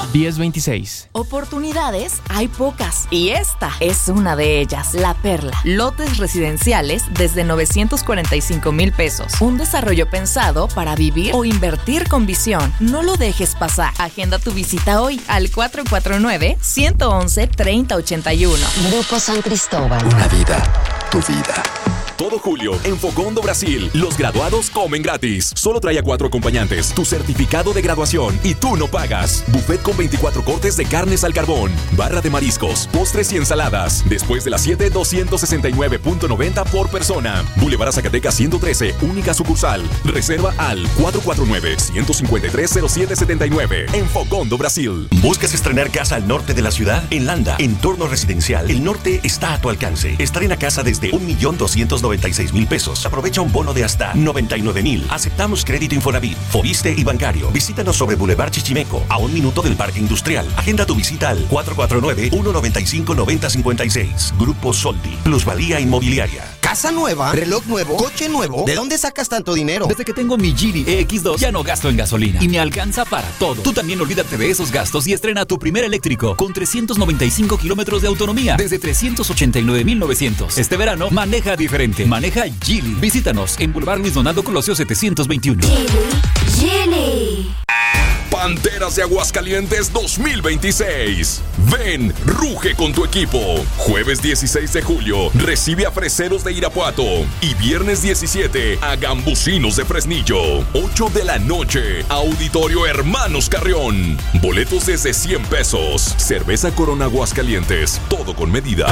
1026. Oportunidades hay pocas y esta es una de ellas. La Perla. Lotes residenciales desde 945,000 pesos. Un desarrollo pensado para vivir o invertir con visión. No lo dejes pasar. Agenda tu visita hoy al 449-111-3081. Grupo San Cristóbal. Una vida, tu vida. Todo julio, en Fogondo, Brasil, los graduados comen gratis. Solo trae a 4 acompañantes, tu certificado de graduación y tú no pagas. Buffet con 24 cortes de carnes al carbón, barra de mariscos, postres y ensaladas. Después de las 7, 269.90 por persona. Boulevard Zacatecas 113, única sucursal. Reserva al 449-153-0779 en Fogondo, Brasil. ¿Buscas estrenar casa al norte de la ciudad? En Landa, entorno residencial, el norte está a tu alcance. Estrena casa desde 1,296,000 pesos. Aprovecha un bono de hasta 99,000. Aceptamos crédito Infonavit, Fobiste y bancario. Visítanos sobre Boulevard Chichimeco, a 1 minuto del Parque Industrial. Agenda tu visita al 449-195-9056. Grupo Soldi, plusvalía inmobiliaria. ¿Casa nueva? ¿Reloj nuevo? ¿Coche nuevo? ¿De dónde sacas tanto dinero? Desde que tengo mi Geely EX2 ya no gasto en gasolina y me alcanza para todo. Tú también olvídate de esos gastos y estrena tu primer eléctrico con 395 kilómetros de autonomía desde 389,900. Este verano maneja diferente. Maneja Geely. Visítanos en Boulevard Luis Donaldo Colosio 721. Geely. Panteras de Aguascalientes 2026. Ven, ruge con tu equipo. Jueves 16 de julio, recibe a Freseros de Irapuato. Y viernes 17, a Gambusinos de Fresnillo. 8 de la noche, Auditorio Hermanos Carrión. Boletos desde 100 pesos. Cerveza Corona Aguascalientes, todo con medida.